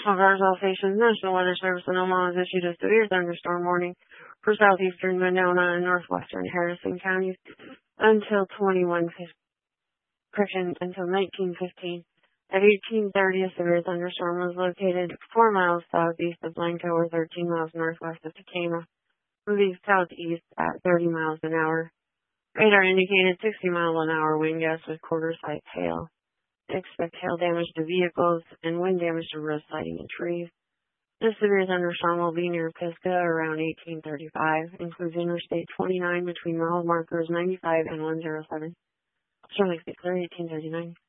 National Guardsville Station's National Weather Service in Omaha has issued a severe thunderstorm warning for southeastern Winona and northwestern Harrison counties until 1915. At 1830, a severe thunderstorm was located 4 miles southeast of Blanco or 13 miles northwest of Tacoma, moving southeast at 30 miles an hour. Radar indicated 60-mile-an-hour wind gusts with quarter-size hail. Expect hail damage to vehicles and wind damage to road siding and trees. This severe thunderstorm will be near Pisgah around 1835. Includes Interstate 29 between mile markers 95 and 107. Storm expected 1839.